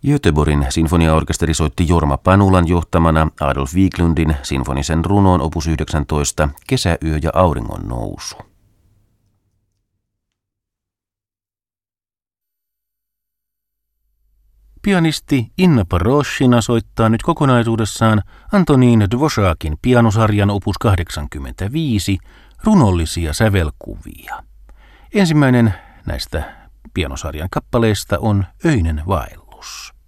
Göteborgin sinfoniaorkesteri soitti Jorma Panulan johtamana Adolf Wiklundin sinfonisen runoon opus 19 Kesäyö ja auringon nousu. Pianisti Inna Paraschina soittaa nyt kokonaisuudessaan Antonín Dvořákin pianosarjan opus 85 runollisia sävelkuvia. Ensimmäinen näistä pianosarjan kappaleista on Öinen vaellus.